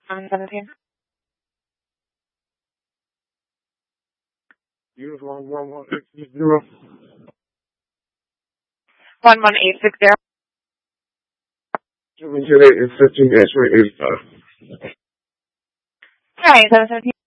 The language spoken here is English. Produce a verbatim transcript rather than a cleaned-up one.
one seventeen. Uniform one one eight six zero. one one eight six zero. Seven ten eight and fifteen X-ray eighty five. All right, seven seventeen.